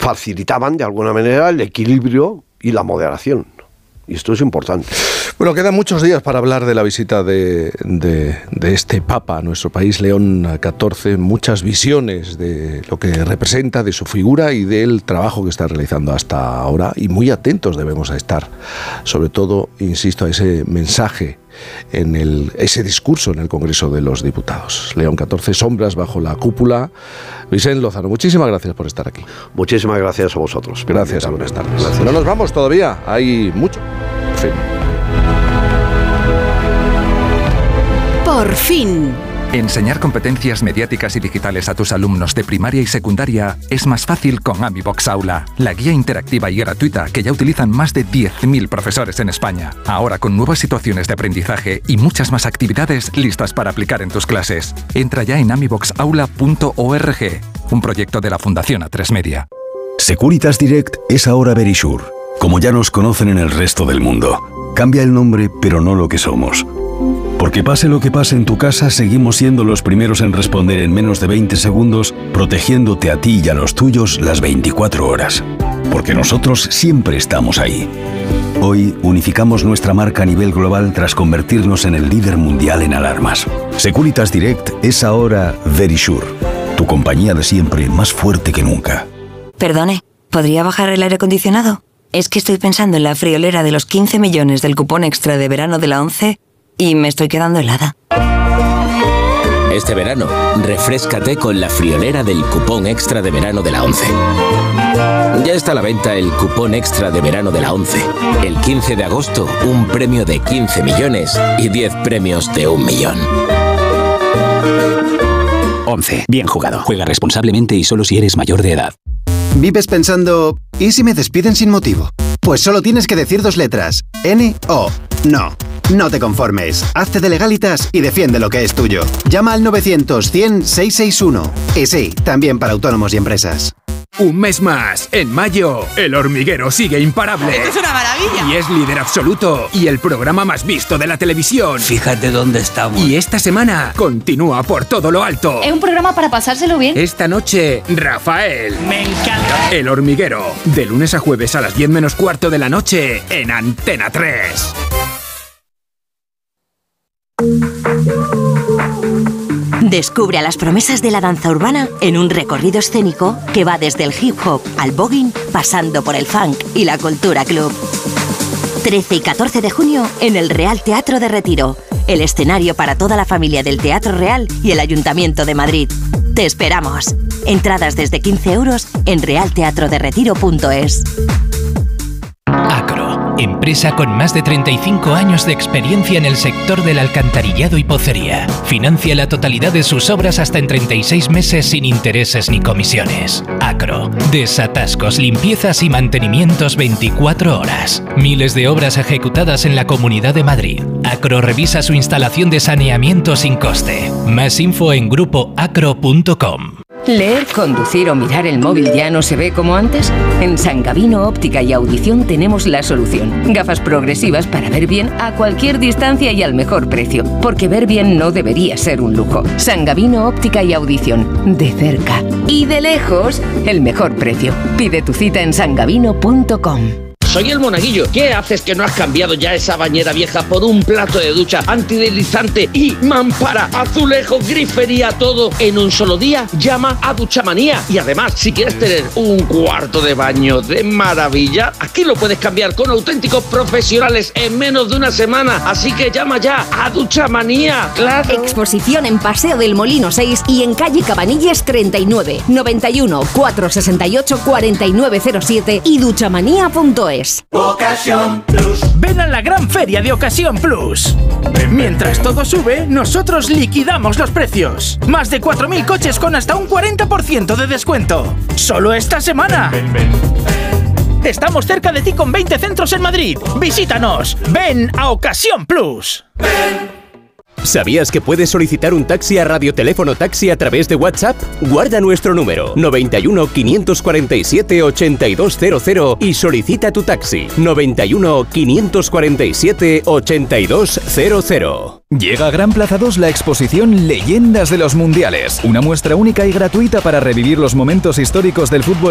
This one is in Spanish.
facilitaban de alguna manera el equilibrio y la moderación. Y esto es importante. Bueno, quedan muchos días para hablar de la visita de este Papa a nuestro país, León XIV, muchas visiones de lo que representa, de su figura y del trabajo que está realizando hasta ahora, y muy atentos debemos a estar, sobre todo, insisto, a ese mensaje, ese discurso en el Congreso de los Diputados. León XIV, sombras bajo la cúpula. Vicente Lozano, muchísimas gracias por estar aquí. Muchísimas gracias a vosotros. Gracias y buenas tardes. Gracias. No nos vamos todavía, hay mucho. Fin. Por fin. Enseñar competencias mediáticas y digitales a tus alumnos de primaria y secundaria es más fácil con AmiBox Aula, la guía interactiva y gratuita que ya utilizan más de 10.000 profesores en España. Ahora con nuevas situaciones de aprendizaje y muchas más actividades listas para aplicar en tus clases. Entra ya en amiboxaula.org, un proyecto de la Fundación A3 Media. Securitas Direct es ahora Verisure, como ya nos conocen en el resto del mundo. Cambia el nombre, pero no lo que somos. Porque pase lo que pase en tu casa, seguimos siendo los primeros en responder en menos de 20 segundos, protegiéndote a ti y a los tuyos las 24 horas. Porque nosotros siempre estamos ahí. Hoy unificamos nuestra marca a nivel global tras convertirnos en el líder mundial en alarmas. Securitas Direct es ahora Verisure, tu compañía de siempre más fuerte que nunca. Perdone, ¿podría bajar el aire acondicionado? Es que estoy pensando en la friolera de los 15 millones del cupón extra de verano de la 11 y me estoy quedando helada. Este verano, refréscate con la friolera del cupón extra de verano de la 11. Ya está a la venta el cupón extra de verano de la 11. El 15 de agosto, un premio de 15 millones y 10 premios de 1 millón. 11. Bien jugado. Juega responsablemente y solo si eres mayor de edad. ¿Vives pensando, ¿y si me despiden sin motivo? Pues solo tienes que decir 2 letras. N-O. No. No te conformes. Hazte de Legalitas y defiende lo que es tuyo. Llama al 900-100-661. Y sí, también para autónomos y empresas. Un mes más. En mayo, El Hormiguero sigue imparable. ¡Esto es una maravilla! Y es líder absoluto. Y el programa más visto de la televisión. Fíjate dónde estamos. Y esta semana continúa por todo lo alto. Es un programa para pasárselo bien. Esta noche, Rafael. Me encanta. El Hormiguero. De lunes a jueves a las 10 menos cuarto de la noche en Antena 3. Descubre a las promesas de la danza urbana en un recorrido escénico que va desde el hip hop al voguing, pasando por el funk y la cultura club. 13 y 14 de junio en el Real Teatro de Retiro, el escenario para toda la familia del Teatro Real y el Ayuntamiento de Madrid. ¡Te esperamos! Entradas desde 15 euros en realteatroderetiro.es. Acro, empresa con más de 35 años de experiencia en el sector del alcantarillado y pocería. Financia la totalidad de sus obras hasta en 36 meses sin intereses ni comisiones. Acro, desatascos, limpiezas y mantenimientos 24 horas. Miles de obras ejecutadas en la Comunidad de Madrid. Acro revisa su instalación de saneamiento sin coste. Más info en grupoacro.com. ¿Leer, conducir o mirar el móvil ya no se ve como antes? En San Gabino Óptica y Audición tenemos la solución. Gafas progresivas para ver bien a cualquier distancia y al mejor precio. Porque ver bien no debería ser un lujo. San Gabino Óptica y Audición. De cerca y de lejos, el mejor precio. Pide tu cita en sangabino.com. Soy el Monaguillo. ¿Qué haces que no has cambiado ya esa bañera vieja por un plato de ducha antideslizante y mampara, azulejo, grifería, todo en un solo día? Llama a Duchamanía. Y además, si quieres tener un cuarto de baño de maravilla, aquí lo puedes cambiar con auténticos profesionales en menos de una semana. Así que llama ya a Duchamanía. ¡Claro! Exposición en Paseo del Molino 6 y en calle Cabanilles 39, 91 468 4907 y duchamanía.es. Ocasión Plus. Ven a la gran feria de Ocasión Plus. Mientras todo sube, nosotros liquidamos los precios. Más de 4.000 coches con hasta un 40% de descuento. Solo esta semana. Estamos cerca de ti con 20 centros en Madrid. Visítanos. Ven a Ocasión Plus. ¿Sabías que puedes solicitar un taxi a Radioteléfono Taxi a través de WhatsApp? Guarda nuestro número 91 547 8200 y solicita tu taxi 91 547 8200. Llega a Gran Plaza 2 la exposición Leyendas de los Mundiales, una muestra única y gratuita para revivir los momentos históricos del fútbol